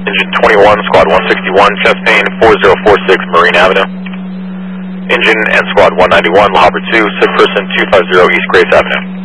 Engine 21, Squad 161, chest pain, 4046 Marine Avenue. Engine and Squad 191, La Habra 2, sick person 250 East Grace Avenue.